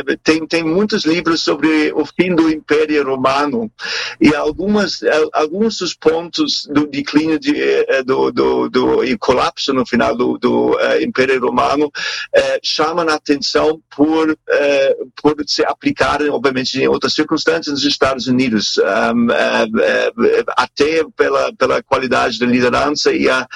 tem muitos livros sobre o fim do Império Romano e alguns dos pontos do declínio e colapso no final do Império Romano chamam a atenção por se aplicarem, obviamente, em outras circunstâncias nos Estados Unidos, até pela qualidade da liderança e a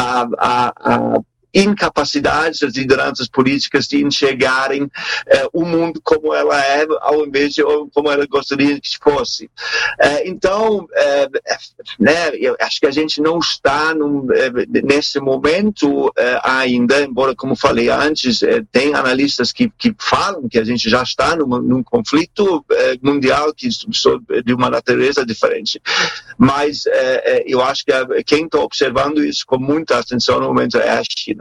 incapacidade das lideranças políticas de enxergarem o mundo como ela é, ao invés de como ela gostaria que fosse. Então, eu acho que a gente não está nesse momento ainda, embora, como falei antes, tem analistas que falam que a gente já está num conflito mundial de uma natureza diferente. Mas eu acho que quem está observando isso com muita atenção no momento é a China.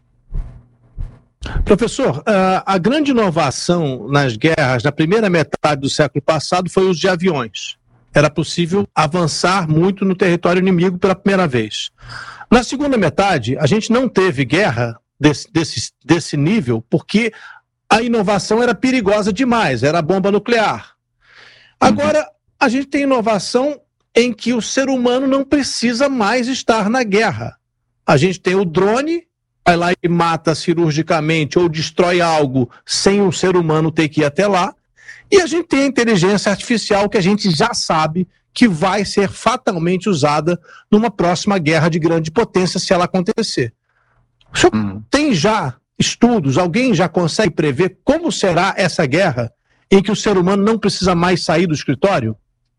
Professor, a grande inovação nas guerras na primeira metade do século passado foi o uso de aviões. Era possível avançar muito no território inimigo pela primeira vez. Na segunda metade, a gente não teve guerra desse nível porque a inovação era perigosa demais, era a bomba nuclear. Agora, a gente tem inovação em que o ser humano não precisa mais estar na guerra. A gente tem o drone, vai lá e mata cirurgicamente ou destrói algo sem o ser humano ter que ir até lá. E a gente tem a inteligência artificial que a gente já sabe que vai ser fatalmente usada numa próxima guerra de grande potência se ela acontecer. O senhor tem já estudos, alguém já consegue prever como será essa guerra em que o ser humano não precisa mais sair do escritório?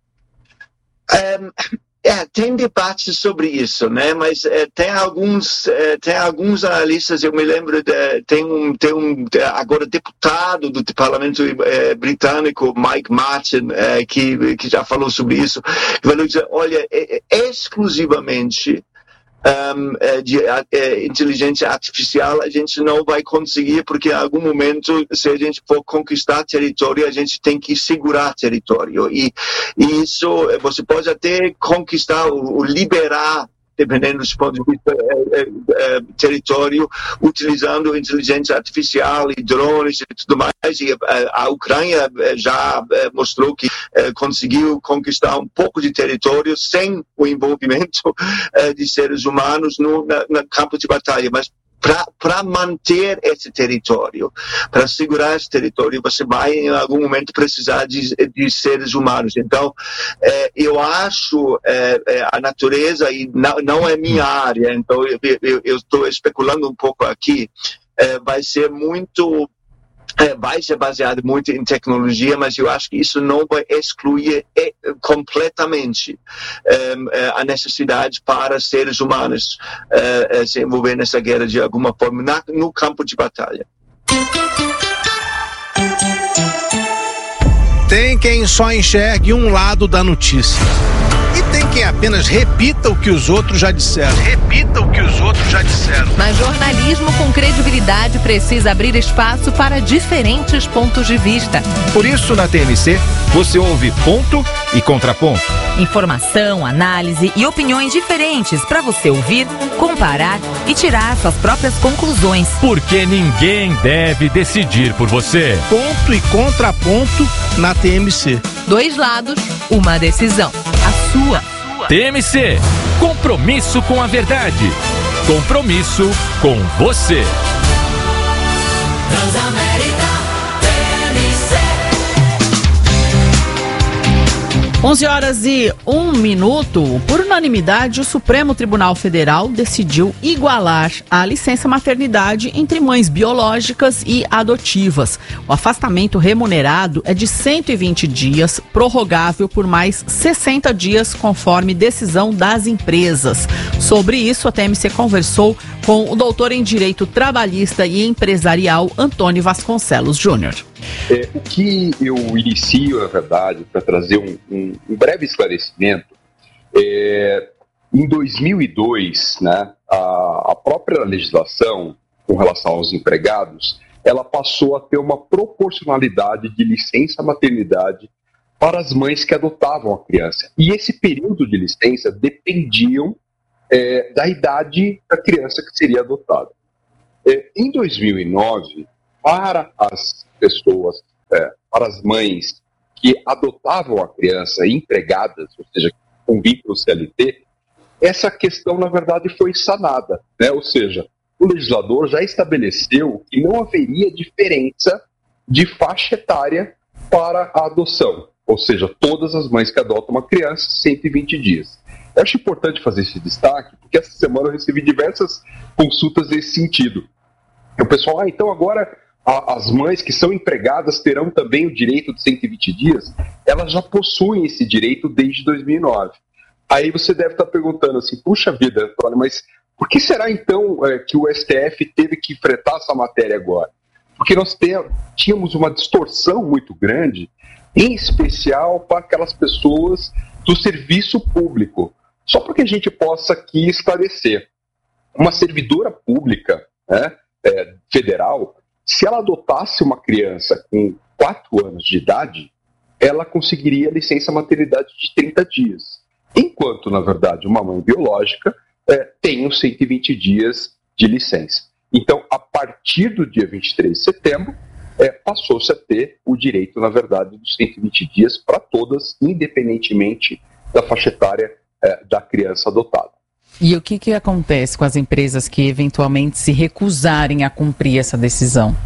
Tem debates sobre isso, né? Mas tem alguns analistas. Eu me lembro tem um agora deputado do Parlamento britânico, Mike Martin, que já falou sobre isso. Ele falou dizer, olha, exclusivamente de inteligência artificial a gente não vai conseguir, porque em algum momento, se a gente for conquistar território, a gente tem que segurar território. E isso você pode até conquistar ou liberar, dependendo do ponto de vista território, utilizando inteligência artificial e drones e tudo mais. E a Ucrânia já mostrou que conseguiu conquistar um pouco de território sem o envolvimento de seres humanos no campo de batalha. Mas para manter esse território, para segurar esse território, você vai em algum momento precisar de seres humanos. Então, eu acho a natureza, e não é minha área, então eu estou especulando um pouco aqui, vai ser baseado muito em tecnologia, mas eu acho que isso não vai excluir completamente a necessidade para seres humanos se envolver nessa guerra de alguma forma no campo de batalha. Tem quem só enxergue um lado da notícia. E tem quem apenas repita o que os outros já disseram. Mas jornalismo com credibilidade precisa abrir espaço para diferentes pontos de vista. Por isso, na TMC, você ouve ponto e contraponto. Informação, análise e opiniões diferentes para você ouvir, comparar e tirar suas próprias conclusões. Porque ninguém deve decidir por você. Ponto e contraponto na TMC. 2 lados, uma decisão. A sua. TMC. Compromisso com a verdade. Compromisso com você. Transamérica TMC. 11h01. Por unanimidade, o Supremo Tribunal Federal decidiu igualar a licença maternidade entre mães biológicas e adotivas. O afastamento remunerado é de 120 dias, prorrogável por mais 60 dias, conforme decisão das empresas. Sobre isso, a TMC conversou com o doutor em Direito Trabalhista e Empresarial, Antônio Vasconcelos Júnior. O que eu inicio, na verdade, para trazer um breve esclarecimento, em 2002, né, a própria legislação com relação aos empregados, ela passou a ter uma proporcionalidade de licença maternidade para as mães que adotavam a criança. E esse período de licença dependiam da idade da criança que seria adotada. Em 2009, para as pessoas para as mães que adotavam a criança empregadas, ou seja, com vínculo CLT, essa questão, na verdade, foi sanada, né? Ou seja, o legislador já estabeleceu que não haveria diferença de faixa etária para a adoção, ou seja, todas as mães que adotam uma criança, 120 dias. Eu acho importante fazer esse destaque, porque essa semana eu recebi diversas consultas nesse sentido. O pessoal, então agora as mães que são empregadas terão também o direito de 120 dias? Elas já possuem esse direito desde 2009. Aí você deve estar perguntando assim, puxa vida, Antônio, mas por que será então que o STF teve que enfrentar essa matéria agora? Porque nós tínhamos uma distorção muito grande, em especial para aquelas pessoas do serviço público. Só para que a gente possa aqui esclarecer. Uma servidora pública, né, federal, se ela adotasse uma criança com 4 anos de idade, ela conseguiria licença maternidade de 30 dias. Enquanto, na verdade, uma mãe biológica tem os 120 dias de licença. Então, a partir do dia 23 de setembro, passou-se a ter o direito, na verdade, dos 120 dias para todas, independentemente da faixa etária da criança adotada. E o que acontece com as empresas que eventualmente se recusarem a cumprir essa decisão?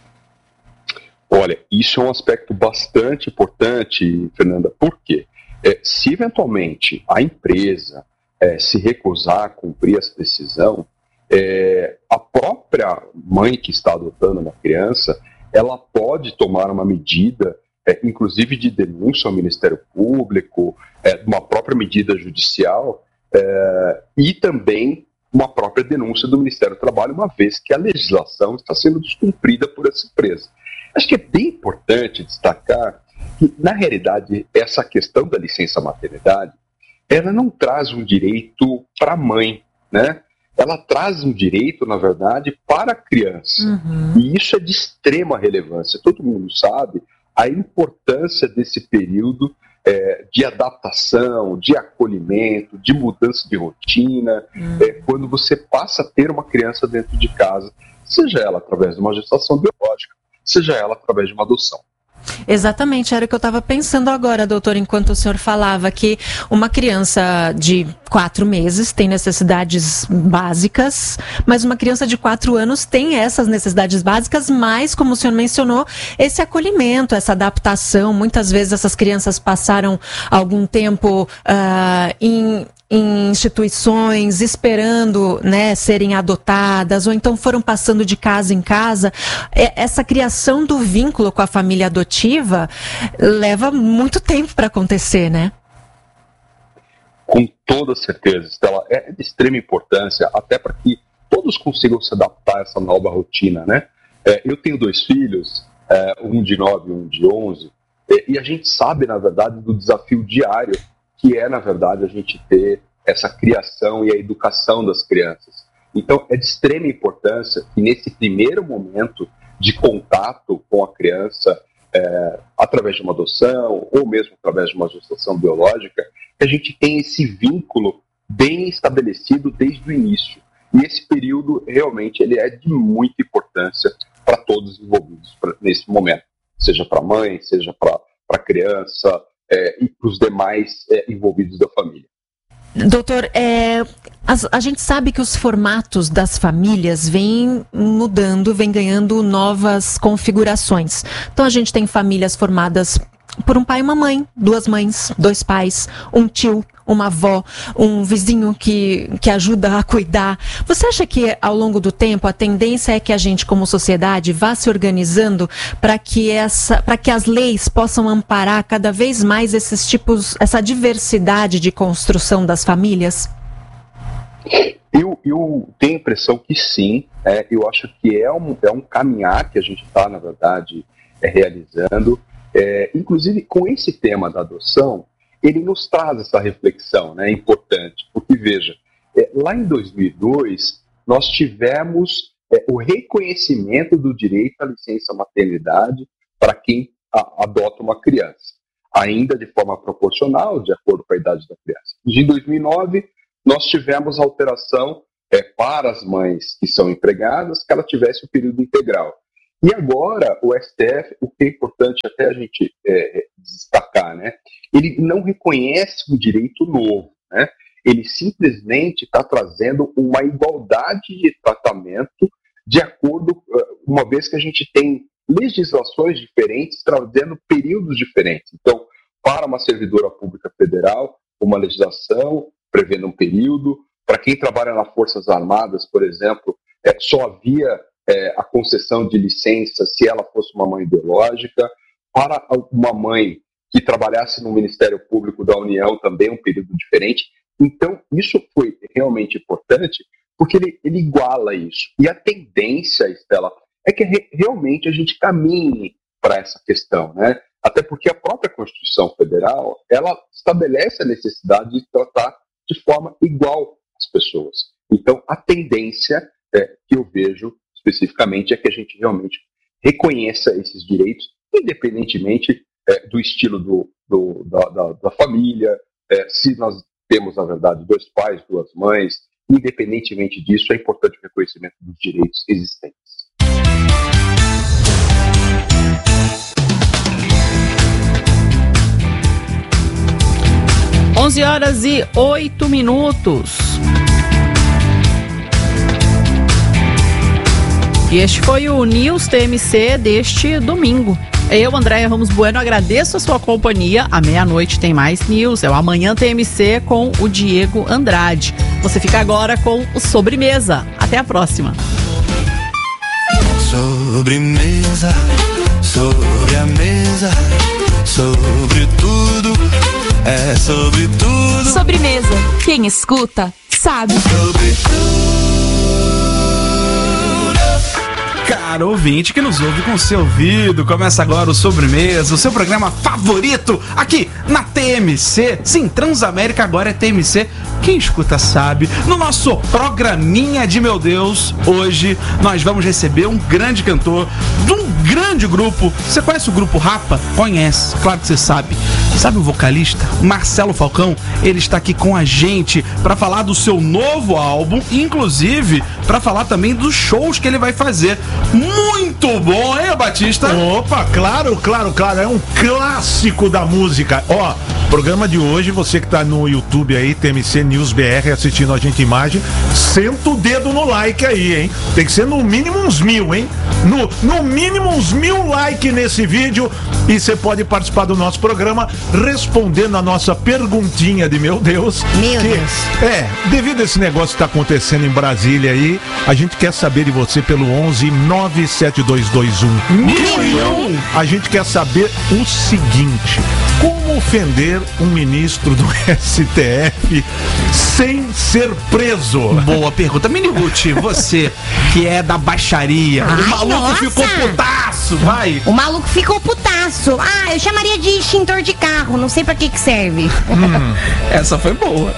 Olha, isso é um aspecto bastante importante, Fernanda. Por quê? Se eventualmente a empresa se recusar a cumprir essa decisão, a própria mãe que está adotando uma criança, ela pode tomar uma medida, inclusive de denúncia ao Ministério Público, uma própria medida judicial, e também uma própria denúncia do Ministério do Trabalho, uma vez que a legislação está sendo descumprida por essa empresa. Acho que é bem importante destacar que, na realidade, essa questão da licença maternidade, ela não traz um direito para a mãe, né? Ela traz um direito, na verdade, para a criança. Uhum. E isso é de extrema relevância. Todo mundo sabe a importância desse período de adaptação, de acolhimento, de mudança de rotina, quando você passa a ter uma criança dentro de casa, seja ela através de uma gestação biológica, seja ela através de uma adoção. Exatamente, era o que eu estava pensando agora, doutor, enquanto o senhor falava que uma criança de 4 meses tem necessidades básicas, mas uma criança de 4 anos tem essas necessidades básicas, mas, como o senhor mencionou, esse acolhimento, essa adaptação. Muitas vezes essas crianças passaram algum tempo em instituições, esperando, né, serem adotadas, ou então foram passando de casa em casa. Essa criação do vínculo com a família adotiva leva muito tempo para acontecer, né? Com toda certeza, Estela, é de extrema importância, até para que todos consigam se adaptar a essa nova rotina, né? Eu tenho 2 filhos, um de 9 e um de 11, e a gente sabe, na verdade, do desafio diário que na verdade, a gente ter essa criação e a educação das crianças. Então, é de extrema importância que nesse primeiro momento de contato com a criança, através de uma adoção ou mesmo através de uma gestação biológica, que a gente tenha esse vínculo bem estabelecido desde o início. E esse período, realmente, ele é de muita importância para todos os envolvidos nesse momento, seja para a mãe, seja para a criança, e para os demais envolvidos da família. Doutor, a gente sabe que os formatos das famílias vêm mudando, vêm ganhando novas configurações. Então a gente tem famílias formadas por um pai e uma mãe, 2 mães, 2 pais, um tio, uma avó, um vizinho que ajuda a cuidar. Você acha que ao longo do tempo a tendência é que a gente como sociedade vá se organizando para que as leis possam amparar cada vez mais esses tipos, essa diversidade de construção das famílias? Eu tenho a impressão que sim. Eu acho que é um caminhar que a gente está, na verdade, realizando. Inclusive, com esse tema da adoção, ele nos traz essa reflexão, né, importante, porque, veja, lá em 2002, nós tivemos o reconhecimento do direito à licença maternidade para quem adota uma criança, ainda de forma proporcional, de acordo com a idade da criança. Em 2009, nós tivemos a alteração para as mães que são empregadas, que ela tivesse o período integral. E agora o STF, o que é importante até a gente destacar, né? Ele não reconhece um direito novo, né? Ele simplesmente está trazendo uma igualdade de tratamento de acordo, uma vez que a gente tem legislações diferentes trazendo períodos diferentes. Então, para uma servidora pública federal, uma legislação prevendo um período. Para quem trabalha nas Forças Armadas, por exemplo, só havia a concessão de licença se ela fosse uma mãe biológica. Para uma mãe que trabalhasse no Ministério Público da União, também um período diferente. Então, isso foi realmente importante, porque ele iguala isso. E a tendência, Estela, é que realmente a gente caminhe para essa questão, né? Até porque a própria Constituição Federal, ela estabelece a necessidade de tratar de forma igual as pessoas. Então, a tendência que eu vejo especificamente é que a gente realmente reconheça esses direitos, independentemente do estilo da família, se nós temos, na verdade, 2 pais, 2 mães, independentemente disso, é importante o reconhecimento dos direitos existentes. Onze horas e 8 minutos. E este foi o News TMC deste domingo. Eu, Andréia Ramos Bueno, agradeço a sua companhia. À meia-noite tem mais News. É o Amanhã TMC com o Diego Andrade. Você fica agora com o Sobremesa. Até a próxima. Sobremesa, sobre a mesa, sobre tudo, é sobre tudo. Sobremesa. Quem escuta, sabe. Sobre tudo. Caro ouvinte que nos ouve com seu ouvido, começa agora o Sobremesa, o seu programa favorito aqui na TMC. Sim, Transamérica agora é TMC. Quem escuta sabe. No nosso programinha de meu Deus, hoje nós vamos receber um grande cantor de um grande grupo. Você conhece o grupo Rapa? Conhece, claro que você sabe. Sabe o vocalista Marcelo Falcão? Ele está aqui com a gente para falar do seu novo álbum, inclusive para falar também dos shows que ele vai fazer. Muito bom, hein, Batista? Opa, claro. É um clássico da música. Ó, programa de hoje, você que tá no YouTube aí, TMC News BR, assistindo a gente imagem, senta o dedo no like aí, hein? Tem que ser no mínimo uns 1000, hein? No mínimo uns 1000 likes nesse vídeo. E você pode participar do nosso programa respondendo a nossa perguntinha de meu Deus. Meu Deus. Devido a esse negócio que tá acontecendo em Brasília aí, a gente quer saber de você pelo 11 97221 1001. A gente quer saber o seguinte: como ofender um ministro do STF sem ser preso? Boa pergunta. Mini Ruth, você que é da baixaria, o maluco ficou putaço, vai. O maluco ficou putaço. Eu chamaria de extintor de carro, não sei pra que serve. Essa foi boa.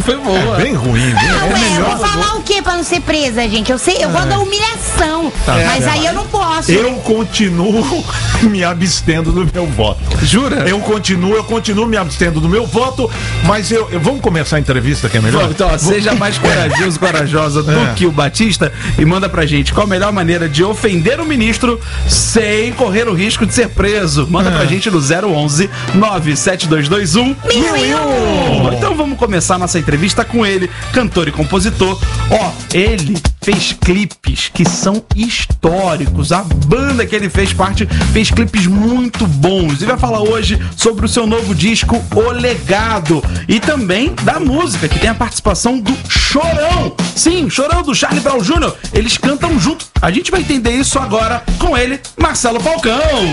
É bem ruim, eu vou falar o que pra não ser presa, gente? Eu gosto da humilhação, mas aí eu não posso. Eu continuo me abstendo do meu voto. Jura? Eu continuo me abstendo do meu voto, mas vamos começar a entrevista, que é melhor? Então, seja mais corajosa do que o Batista e manda pra gente qual a melhor maneira de ofender o ministro sem correr o risco de ser preso. Manda pra gente no 011 97221 1001. Então vamos começar nossa entrevista com ele, cantor e compositor. Ele fez clipes que são históricos. A banda que ele fez clipes muito bons. E vai falar hoje sobre o seu novo disco, O Legado. E também da música, que tem a participação do Chorão. Sim, Chorão do Charlie Brown Jr. Eles cantam junto. A gente vai entender isso agora com ele, Marcelo Falcão.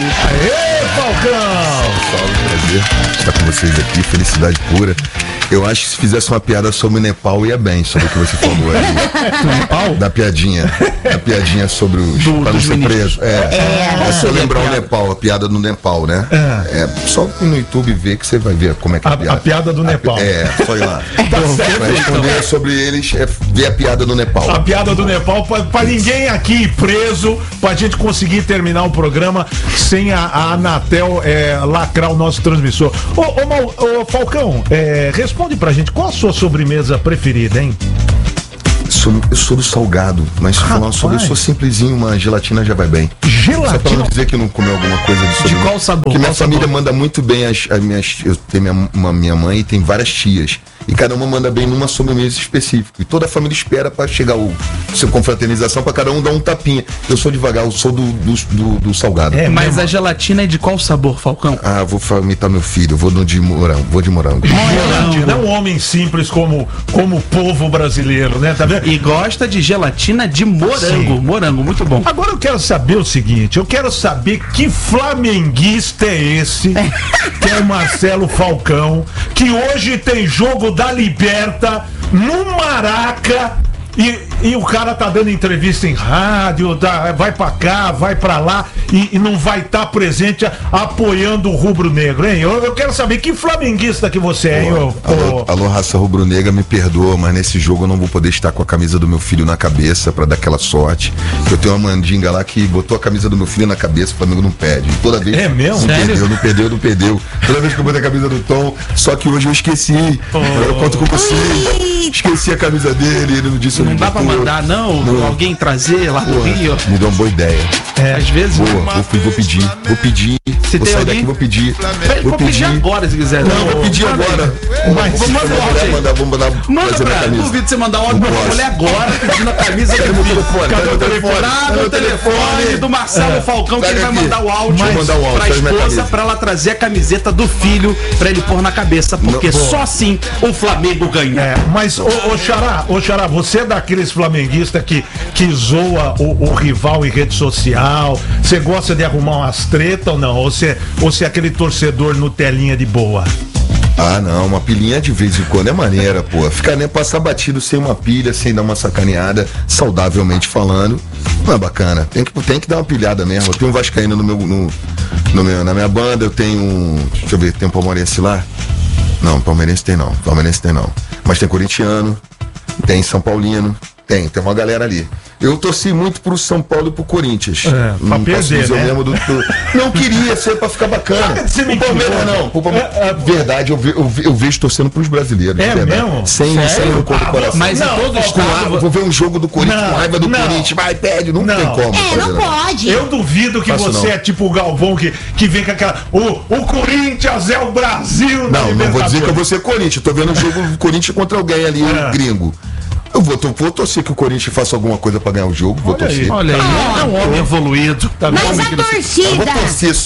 Aê, Falcão! Salve, prazer estar com vocês aqui, felicidade pura. Eu acho que se fizesse uma piada sobre o Nepal ia bem, sobre o que você falou aí. Nepal? Da piadinha sobre os para não ser preso. É só lembrar o Nepal, a piada do Nepal, né? Só ir no YouTube ver que você vai ver como é que é a piada. A piada do Nepal. Só ir lá. Pra responder sobre eles, ver a piada do Nepal. A piada do Nepal, pra ninguém aqui preso, pra gente conseguir terminar o programa sem a Anatel lacrar o nosso transmissor. Ô Falcão, responde pra gente, qual a sua sobremesa preferida, hein? Eu sou do salgado, mas se falar sobre, eu sou simplesinho, uma gelatina já vai bem. Gelatina? Só pra não dizer que não comeu alguma coisa de sobremesa. De qual sabor? Porque minha família manda muito bem as minhas. Eu tenho minha mãe e tem várias tias. E cada uma manda bem numa sobremesa específica. E toda a família espera pra chegar o seu confraternização, pra cada um dar um tapinha. Eu sou devagar, eu sou do salgado. Mas a gelatina é de qual sabor, Falcão? Vou imitar meu filho, eu vou de morango. Vou de morango. Gelatina é um homem simples como o povo brasileiro, né? Tá vendo? E gosta de gelatina de morango. Sim. Morango, muito bom. Agora eu quero saber o seguinte, eu quero saber que flamenguista é esse, que é o Marcelo Falcão, que hoje tem jogo da Liberta no Maraca e o cara tá dando entrevista em rádio, vai pra cá, vai pra lá e não vai estar presente apoiando o rubro-negro, hein? Eu quero saber que flamenguista que você é, hein? Alô, raça rubro-negra, me perdoa, mas nesse jogo eu não vou poder estar com a camisa do meu filho na cabeça pra dar aquela sorte. Eu tenho uma mandinga lá que botou a camisa do meu filho na cabeça, o Flamengo não perde. Toda vez. É mesmo? Não perdeu. Toda vez que eu botei a camisa do Tom, só que hoje eu esqueci. Eu conto com você. Esqueci a camisa dele, ele não disse. Não dá pra mandar, não? Alguém trazer lá do Rio? Me deu uma boa ideia. Às vezes. Vou pedir. Se vou tem sair alguém? daqui, vou pedir. Vou pedir agora, se quiser. Não, vou pedir agora. Vamos mandar fazer minha camisa. Duvido você mandar um áudio pra mulher agora, pedindo a camisa do telefone. Cadê o telefone? O telefone do Marcelo Falcão, que ele vai mandar o áudio pra esposa, pra ela trazer a camiseta do filho, pra ele pôr na cabeça, porque só assim o Flamengo ganha. Mas, ô Xará, você é daqueles flamenguistas que zoa o rival em rede social? Você gosta de arrumar umas tretas ou não? Ou você é aquele torcedor Nutelinha de boa? Não, uma pilhinha de vez em quando é maneira, pô. Ficar nem passar batido sem uma pilha, sem dar uma sacaneada, saudavelmente falando, não é bacana. Tem que dar uma pilhada mesmo. Eu tenho um vascaíno na minha banda, eu tenho deixa eu ver, tem um palmeirense lá? Não, palmeirense tem não. Mas tem corintiano, tem São Paulino, tem uma galera ali. Eu torci muito pro São Paulo e pro Corinthians. Pra perder, né? Não queria ser pra ficar bacana. O Palmeiras não. Verdade, eu vejo torcendo pros brasileiros. Mesmo? Sem um cor do coração. Mas em todo estado... Vou ver um jogo do Corinthians com raiva do Corinthians. Vai, pede, não tem como. Não pode. Eu duvido que você é tipo o Galvão que vem com aquela... O Corinthians é o Brasil. Não vou dizer que eu vou ser Corinthians. Tô vendo um jogo do Corinthians contra alguém ali, um gringo. Eu vou torcer que o Corinthians faça alguma coisa pra ganhar o jogo. Vou torcer. Olha aí, é um homem evoluído. Mas a torcida... Eu vou torcer,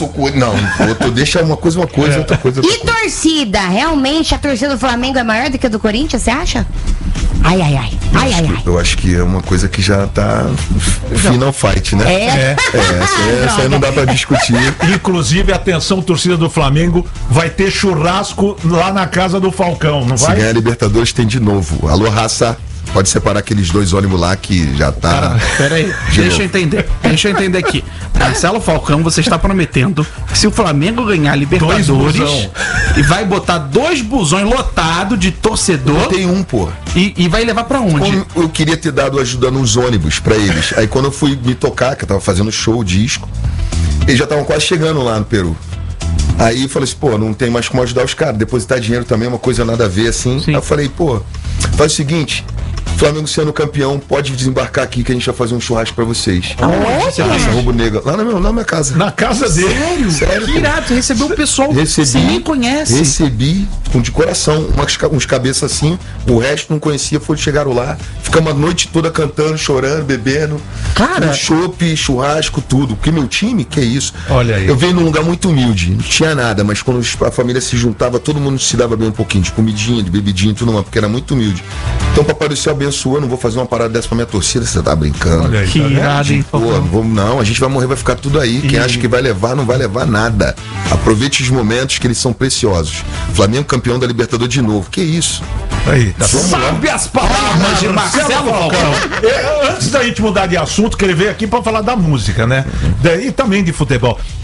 deixa uma coisa, outra coisa. E torcida? Realmente a torcida do Flamengo é maior do que a do Corinthians, você acha? Ai. Eu acho que é uma coisa que já tá final fight, né? Essa aí não dá pra discutir. Inclusive, atenção, torcida do Flamengo, vai ter churrasco lá na casa do Falcão, não vai? Se ganhar a Libertadores tem de novo. Alô, raça. Pode separar aqueles dois ônibus lá que já tá. Pera aí, deixa eu entender aqui. Marcelo Falcão, você está prometendo que se o Flamengo ganhar a Libertadores e vai botar 2 busões lotados de torcedor. Tem um, pô. E vai levar pra onde? Eu queria ter dado ajuda nos ônibus pra eles. Aí quando eu fui me tocar, que eu tava fazendo show, disco, eles já estavam quase chegando lá no Peru. Aí eu falei assim, pô, não tem mais como ajudar os caras, depositar dinheiro também é uma coisa nada a ver, assim. Sim. Aí eu falei, pô, faz o seguinte, Flamengo sendo campeão, pode desembarcar aqui que a gente vai fazer um churrasco pra vocês. Nossa, Rubro Negra. Lá na minha casa. Na casa dele? Sério? Que irado, você recebeu o pessoal que você nem conhece. Recebi de coração, uns cabeças assim, o resto não conhecia, chegaram lá, ficamos a noite toda cantando, chorando, bebendo. Cara, chopp, churrasco, tudo. Porque meu time, que é isso? Olha aí. Eu venho num lugar muito humilde, não tinha nada, mas quando a família se juntava, todo mundo se dava bem um pouquinho de comidinha, de bebidinha e tudo mais, porque era muito humilde. Então, Papai do Céu abençoou, não vou fazer uma parada dessa pra minha torcida, você tá brincando. Olha aí, que irado, hein? Não, a gente vai morrer, vai ficar tudo aí. Quem acha que vai levar, não vai levar nada. Aproveite os momentos que eles são preciosos. Flamengo campeão da Libertadores de novo. Que isso? Aí, tá Sabe as palavras de Marcelo Falcão. Antes da gente mudar de assunto, que ele veio aqui pra falar da música, né? E também de futebol.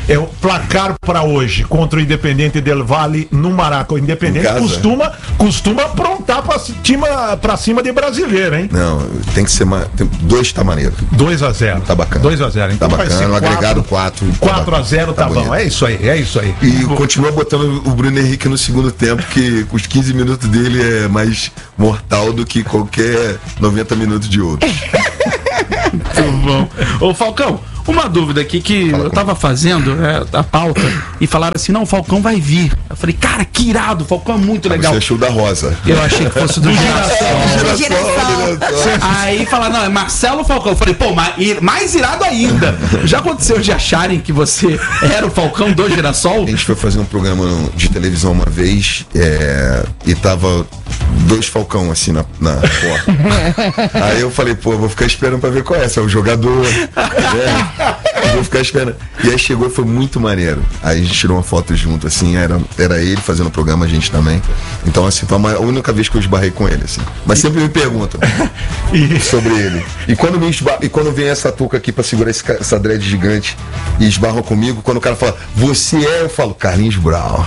É o placar para hoje contra o Independente Del Valle no Maraca. O Independente costuma aprontar pra cima de brasileiro, hein? Não, tem que ser 2 tá maneiro. 2-0. Tá bacana. 2-0. Então tá vai bacana, ser no agregado 4. 4-0 tá bom. É isso aí. E continua botando o Bruno Henrique no segundo tempo, que os 15 minutos dele é mais mortal do que qualquer 90 minutos de outro. Muito bom. Ô, Falcão, uma dúvida aqui que eu tava fazendo a pauta e falaram assim, não, o Falcão vai vir. Eu falei, cara, que irado, o Falcão é muito legal. Você achou da Rosa. Eu achei que fosse do Girassol. Aí falaram, não, é Marcelo Falcão. Eu falei, pô, mais irado ainda. Já aconteceu de acharem que você era o Falcão do Girassol? A gente foi fazer um programa de televisão uma vez e tava 2 Falcão assim na porta. Aí eu falei, pô, vou ficar esperando pra ver qual é. Se é o jogador. Eu vou ficar esperando. E aí chegou e foi muito maneiro. Aí a gente tirou uma foto junto, assim, era ele fazendo o programa, a gente também. Então, assim, foi a única vez que eu esbarrei com ele, assim. Mas sempre me perguntam sobre ele. E quando vem essa touca aqui pra segurar essa dread gigante e esbarram comigo, quando o cara fala, você eu falo, Carlinhos Brown.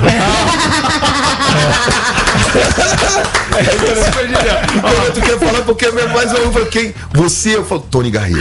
Tu quer falar porque a minha voz eu falo, quem? Você, eu falo, Tony Garrido.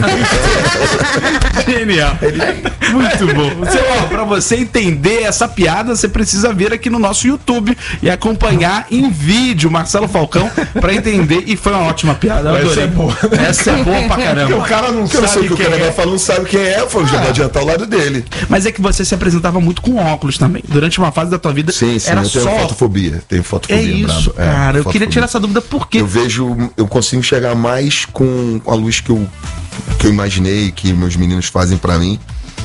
Genial. Muito bom. Pra você entender essa piada, você precisa vir aqui no nosso YouTube e acompanhar em vídeo Marcelo Falcão pra entender. E foi uma ótima piada. Essa é boa. Essa é boa pra caramba. Porque o cara não sabe o que o cara vai falar, não sabe quem é. Eu falo, já vai adiantar o lado dele. Mas é que você se apresentava muito com óculos também. Durante uma fase da tua vida, era eu só... tenho fotofobia. Tenho fotofobia. É isso, cara. Eu queria tirar essa dúvida porque... Eu consigo enxergar mais com a luz que eu imaginei, que meus meninos fazem pra mim,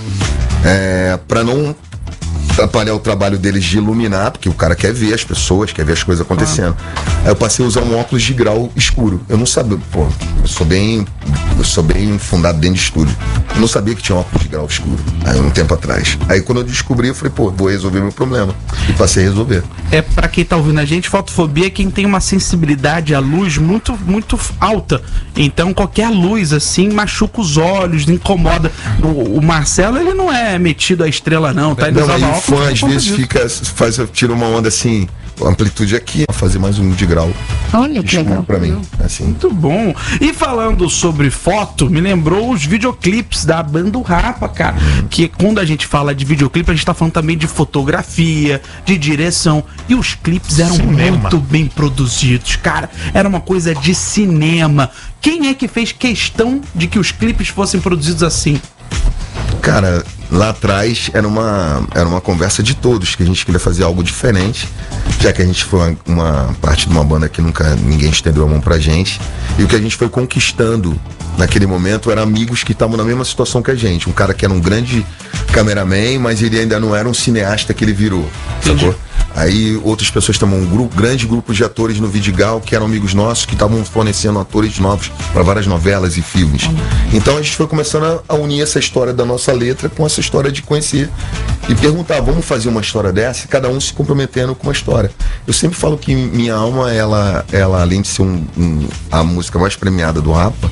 pra não atrapalhar o trabalho deles de iluminar, porque o cara quer ver as pessoas, quer ver as coisas acontecendo. Aí eu passei a usar um óculos de grau escuro. Eu não sabia, eu sou bem fundado dentro de estúdio. Eu não sabia que tinha um óculos de grau escuro, aí um tempo atrás. Aí quando eu descobri, eu falei, vou resolver meu problema. E passei a resolver. Pra quem tá ouvindo a gente, fotofobia é quem tem uma sensibilidade à luz muito, muito alta. Então qualquer luz assim machuca os olhos, incomoda. O Marcelo, ele não é metido à estrela não, tá? Ele não, aí o fã às vezes tira uma onda assim, a amplitude aqui, fazer mais um de grau. Olha que legal pra mim, assim. Muito bom. E falando sobre foto, me lembrou os videoclipes da banda Rapa, cara. Que quando a gente fala de videoclipe, a gente tá falando também de fotografia, de direção. E os clipes eram muito bem produzidos, cara. Era uma coisa de cinema. Quem é que fez questão de que os clipes fossem produzidos assim? Cara, lá atrás era uma conversa de todos, que a gente queria fazer algo diferente, já que a gente foi uma parte de uma banda que nunca ninguém estendeu a mão pra gente. E o que a gente foi conquistando naquele momento eram amigos que estavam na mesma situação que a gente. Um cara que era um grande cameraman, mas ele ainda não era um cineasta que ele virou, sacou? Aí outras pessoas estavam, grande grupo de atores no Vidigal, que eram amigos nossos, que estavam fornecendo atores novos para várias novelas e filmes. Então a gente foi começando a unir essa história da nossa letra com essa história de conhecer e perguntar, vamos fazer uma história dessa? E cada um se comprometendo com uma história. Eu sempre falo que Minha Alma, ela além de ser a música mais premiada do Rapa,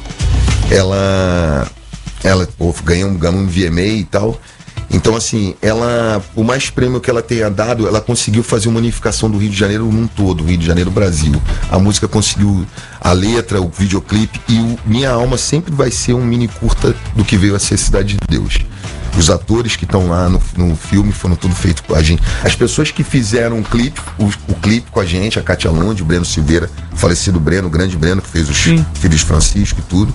ela ganhou um VMA e tal. Então, assim, o mais prêmio que ela tenha dado, ela conseguiu fazer uma unificação do Rio de Janeiro num todo, Rio de Janeiro, Brasil. A música conseguiu a letra, o videoclipe, e Minha Alma sempre vai ser um mini curta do que veio a ser Cidade de Deus. Os atores que estão lá no filme foram tudo feito com a gente. As pessoas que fizeram o clipe com a gente, a Kátia Lund, o Breno Silveira, o falecido Breno, o grande Breno, que fez os Filhos de Francisco e tudo.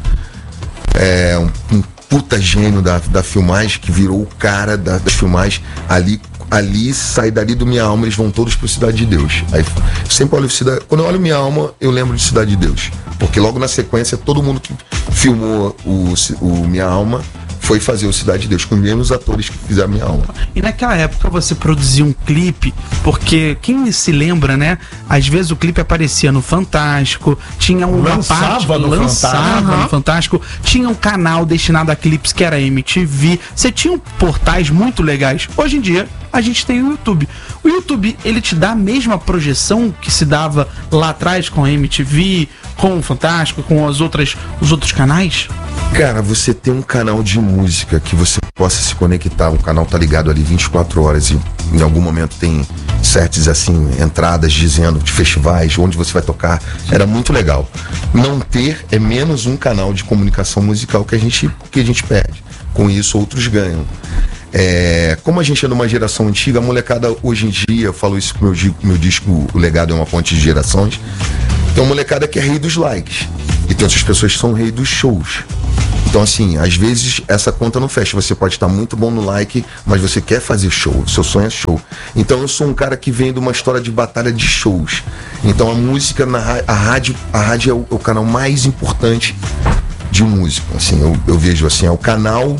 Um puta gênio da filmagem, que virou o cara das filmagens. Ali sai dali do Minha Alma, eles vão todos pro Cidade de Deus. Aí eu sempre olho quando eu olho Minha Alma, eu lembro de Cidade de Deus, porque logo na sequência todo mundo que filmou o Minha Alma foi fazer o Cidade de Deus, com os mesmos atores que fizeram Minha Alma. E naquela época você produzia um clipe, porque quem se lembra, né? Às vezes o clipe aparecia no Fantástico, tinha uma parte... Lançava no Fantástico, tinha um canal destinado a clipes que era MTV, você tinha portais muito legais. Hoje em dia, a gente tem o YouTube. O YouTube, ele te dá a mesma projeção que se dava lá atrás com a MTV, com o Fantástico, com os outros canais? Cara, você tem um canal de música que você possa se conectar, o canal tá ligado ali 24 horas e em algum momento tem sets assim, entradas dizendo de festivais, onde você vai tocar, era muito legal. Não ter é menos um canal de comunicação musical que a gente perde. Com isso outros ganham. Como a gente é de uma geração antiga, a molecada hoje em dia, eu falo isso com meu disco O Legado é uma Ponte de Gerações, tem uma molecada que é rei dos likes e tem outras pessoas que são rei dos shows. Então assim, às vezes essa conta não fecha, você pode estar muito bom no like, mas você quer fazer show, seu sonho é show. Então eu sou um cara que vem de uma história de batalha de shows. Então a música, a rádio é o canal mais importante de música, assim, eu vejo assim, é o canal,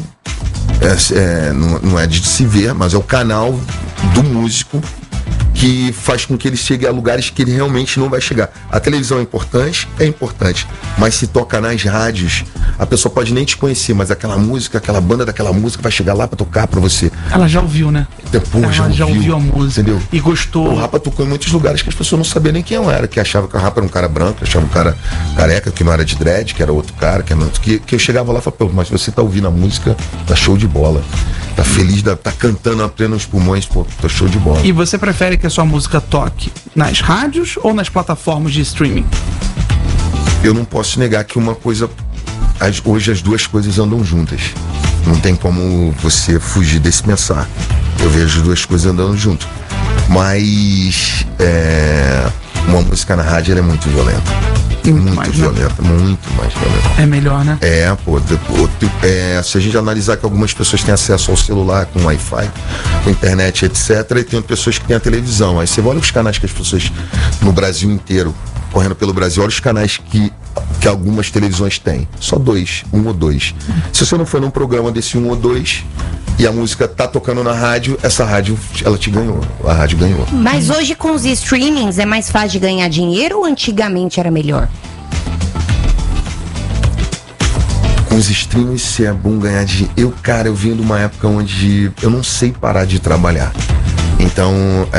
não é de se ver, mas é o canal do músico que faz com que ele chegue a lugares que ele realmente não vai chegar. A televisão é importante, mas se toca nas rádios, a pessoa pode nem te conhecer, mas aquela música, aquela banda daquela música vai chegar lá pra tocar pra você. Ela já ouviu, né? Depois já ouviu a música, entendeu? E gostou. O Rapa tocou em muitos lugares que as pessoas não sabiam nem quem eu era, que achava que o Rapa era um cara branco, que achava um cara careca, que não era de dread, que era outro cara, que eu chegava lá e falava, pô, mas você tá ouvindo a música, tá show de bola. Tá feliz, tá cantando a pleno nos pulmões, pô, tá show de bola. E você prefere que a sua música toque nas rádios ou nas plataformas de streaming? Eu não posso negar que uma coisa... Hoje as duas coisas andam juntas. Não tem como você fugir desse pensar. Eu vejo as duas coisas andando junto. Mas uma música na rádio ela é muito violenta. Muito violenta, muito mais violenta. É melhor, né? Se a gente analisar que algumas pessoas têm acesso ao celular com Wi-Fi, com internet, etc., e tem pessoas que têm a televisão. Aí você olha os canais que as pessoas no Brasil inteiro, correndo pelo Brasil, olha os canais que algumas televisões têm. Só um ou dois. Se você não for num programa desse um ou dois e a música tá tocando na rádio, essa rádio, ela te ganhou. A rádio ganhou. Mas hoje com os streamings é mais fácil de ganhar dinheiro ou antigamente era melhor? Com os streamings é bom ganhar dinheiro. Eu vim de uma época onde eu não sei parar de trabalhar. Então,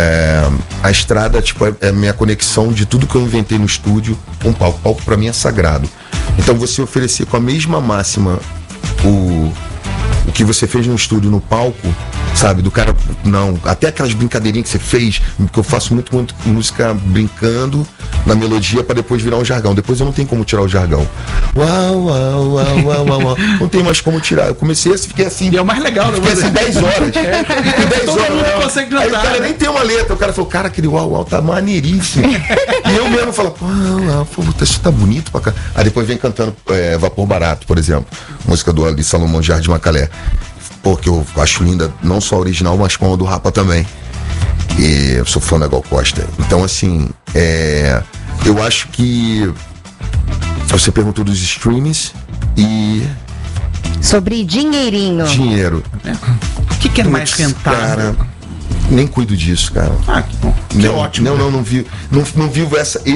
a estrada, é a minha conexão de tudo que eu inventei no estúdio com o palco. O palco pra mim é sagrado. Então, você oferecer com a mesma máxima o que você fez no estúdio, no palco, sabe? Do cara, não. Até aquelas brincadeirinhas que você fez, porque eu faço muito música brincando na melodia pra depois virar um jargão. Depois eu não tenho como tirar o jargão. Uau, uau, uau, uau, uau, uau. Não tem mais como tirar. Eu comecei assim, fiquei assim. E é o mais legal, né? Fiquei assim 10 horas. 10 Todo horas. mundo consegue cantar, aí o cara né? nem tem uma letra. O cara falou, cara, aquele uau, uau tá maneiríssimo. E eu mesmo falo, pô, isso tá bonito pra cá. Aí depois vem cantando Vapor Barato, por exemplo. Música do Ali Salomão Jardim Macalé. Pô, que eu acho linda, não só a original, mas como a do Rapa também. E eu sou fã da Gal Costa. Então, assim, eu acho que você perguntou dos streams e... Sobre dinheirinho. Dinheiro. O que é mais rentável? Cara, nem cuido disso, cara. Que bom. Que ótimo. Não vivo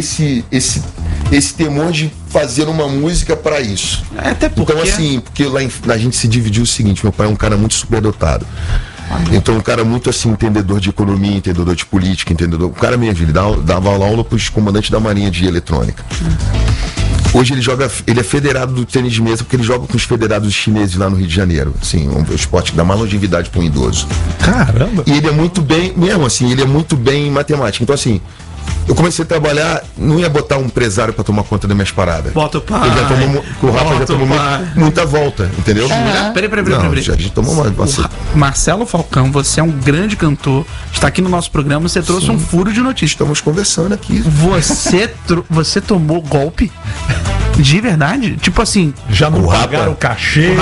esse temor de fazer uma música pra isso. Até porque... Então, assim, porque lá a gente se dividiu o seguinte, meu pai é um cara muito superdotado. Então, um cara muito assim, entendedor de economia, entendedor de política, entendedor. O cara mesmo, ele dava aula pros comandantes da Marinha de eletrônica. Hoje ele é federado do tênis de mesa porque ele joga com os federados chineses lá no Rio de Janeiro. Assim, um esporte que dá mais longevidade para um idoso. Caramba! E ele é muito bem, mesmo assim, ele é muito bem em matemática. Então, assim, eu comecei a trabalhar, não ia botar um empresário pra tomar conta das minhas paradas. Bota o pai. O Rafa já tomou muita volta, entendeu? Peraí. A gente tomou uma. Marcelo Falcão, você é um grande cantor, está aqui no nosso programa, você trouxe um furo de notícia. Estamos conversando aqui. Você tomou golpe? De verdade? Tipo assim... Já não pagaram o cachê?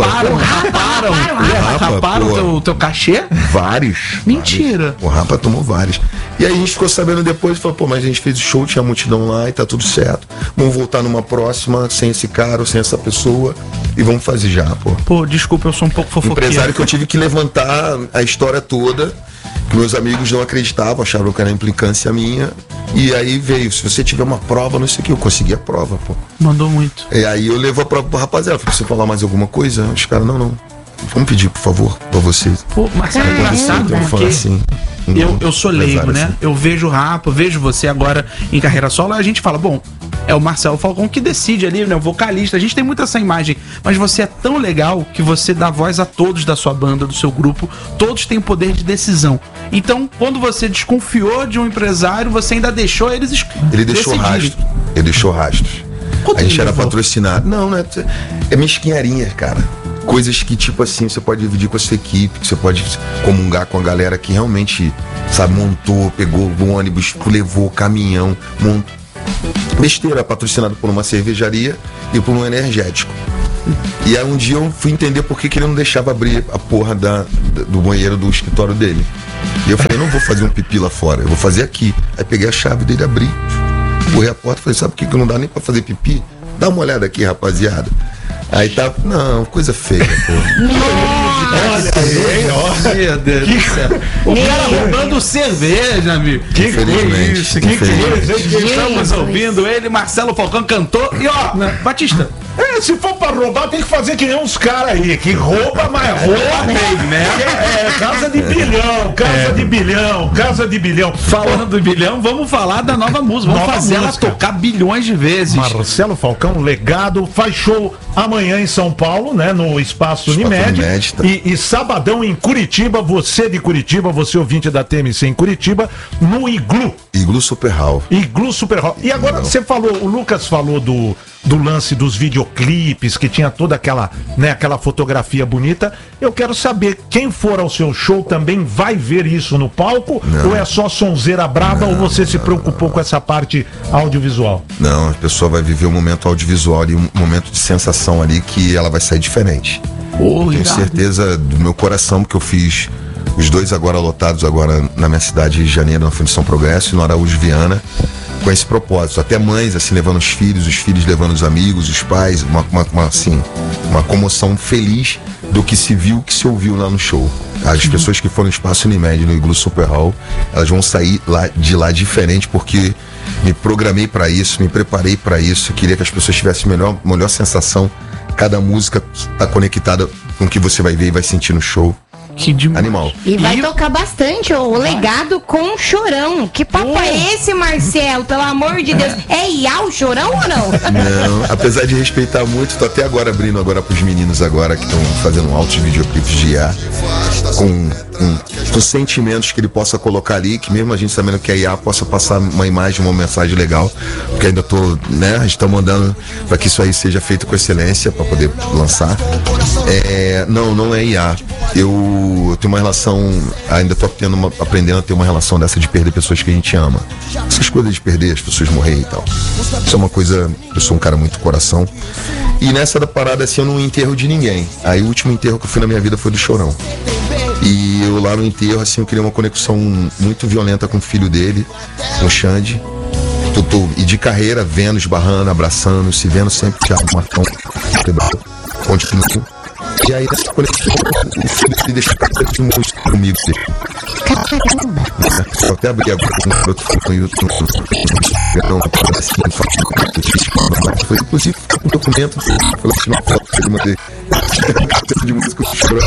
Raparam o teu cachê? Vários. Mentira. O Rapa tomou vários. E aí a gente ficou sabendo depois e falou, pô, mas a gente fez o show, tinha multidão lá e tá tudo certo. Vamos voltar numa próxima, sem esse cara ou sem essa pessoa e vamos fazer já, pô. Pô, desculpa, eu sou um pouco fofoqueiro. Empresário que eu tive que levantar a história toda. Meus amigos não acreditavam, achavam que era implicância minha. E aí veio, se você tiver uma prova, não sei o que, eu consegui a prova, pô. Mandou muito. E aí eu levo a prova pro rapaziada. Falei, você falar mais alguma coisa? Os caras, não. vamos pedir, por favor, pra vocês. Pô, Marcelo, é engraçado porque assim, eu sou leigo, né? Assim. Eu vejo o Rapa, vejo você agora em carreira solo, aí a gente fala, bom, é o Marcelo Falcão que decide ali, né? O vocalista. A gente tem muito essa imagem, mas você é tão legal que você dá voz a todos da sua banda, do seu grupo, todos têm poder de decisão. Então, quando você desconfiou de um empresário, você ainda deixou eles Ele deixou rastro. Ele deixou rastros. A gente era patrocinado. Não, né? É mesquinharinha, cara. Coisas que, tipo assim, você pode dividir com a sua equipe, que você pode comungar com a galera que realmente, sabe, montou, pegou o ônibus, levou caminhão, montou. Besteira, patrocinado por uma cervejaria e por um energético. E aí um dia eu fui entender por que ele não deixava abrir a porra do banheiro do escritório dele. E eu falei, não vou fazer um pipi lá fora, eu vou fazer aqui. Aí peguei a chave dele, abri, corri a porta e falei, sabe por que não dá nem pra fazer pipi? Dá uma olhada aqui, rapaziada. Aí tá, não, coisa feia, pô. Olha aí, meu Deus do céu. O cara roubando cerveja, amigo. Que isso, que coisa. Estamos ouvindo ele, Marcelo Falcão, cantor. E ó, Batista. Se for pra roubar, tem que fazer que nem uns caras aí, que rouba, mas rouba bem, né? Casa de bilhão, casa de bilhão. Falando de bilhão, vamos falar da nova música. Vamos fazer ela tocar bilhões de vezes. Marcelo Falcão, legado, faz show amanhã em São Paulo, né? No Espaço Unimed. E sabadão em Curitiba, você de Curitiba, você ouvinte da TMC em Curitiba, no Iglu. Iglu Super Hall. Iglu Super Hall. E agora você falou, o Lucas falou do lance dos videoclipes, que tinha toda aquela, né, aquela fotografia bonita. Eu quero saber, quem for ao seu show também vai ver isso no palco? Não. Ou é só sonzeira brava, ou você se preocupou com essa parte audiovisual? Não, a pessoa vai viver um momento audiovisual e um momento de sensação ali que ela vai sair diferente. Tenho certeza do meu coração, porque eu fiz os dois agora lotados agora na minha cidade de Janeiro, na Fundição Progresso e no Araújo Viana, com esse propósito. Até mães assim levando os filhos levando os amigos, os pais, uma comoção feliz do que se viu, que se ouviu lá no show. As pessoas que foram no Espaço Unimed, no Iglu Super Hall, elas vão sair de lá diferente, porque me programei para isso, me preparei para isso, queria que as pessoas tivessem melhor sensação. Cada música está conectada com o que você vai ver e vai sentir no show. Que demais. Animal. E vai tocar bastante o legado com o Chorão. Que papo é esse, Marcelo? Pelo amor de Deus. É Iá o Chorão ou não? Não, apesar de respeitar muito, tô até agora abrindo agora pros meninos agora que estão fazendo altos videoclipes de Iá, com sentimentos que ele possa colocar ali, que mesmo a gente sabendo que é Iá, possa passar uma imagem, uma mensagem legal, porque ainda tô, né, a gente tá mandando para que isso aí seja feito com excelência para poder lançar. Não é Iá. Eu tenho uma relação, ainda tô aprendendo a ter uma relação dessa de perder pessoas que a gente ama. Essas coisas de perder, as pessoas morrerem e tal. Isso é uma coisa, eu sou um cara muito coração. E nessa da parada assim, eu não enterro de ninguém. Aí o último enterro que eu fui na minha vida foi do Chorão. E eu lá no enterro, assim, eu queria uma conexão muito violenta com o filho dele, com o Xande. E de carreira, vendo, esbarrando, abraçando, se vendo sempre, Thiago Marcão, continua. E aí essa conexão, o filho dele deixa comigo. Caramba! Eu até abri agora com um outro no YouTube. Foi inclusive um documento. Foi uma foto que eu mandei. De música chorando.